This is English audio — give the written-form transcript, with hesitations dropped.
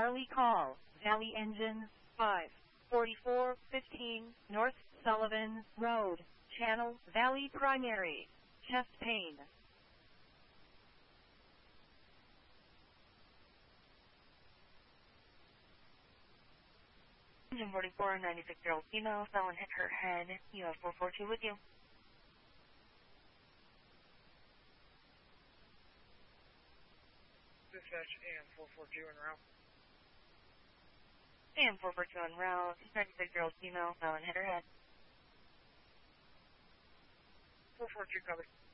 Charlie call, Valley engine, 54415, North Sullivan Road, Channel, Valley primary, chest pain. Engine 44, 96-year-old female, fell and hit her head. You have 442 with you. Dispatch AM 442 en route. AM 442 en route. 96-year-old female, fell and hit her head. 442 copy.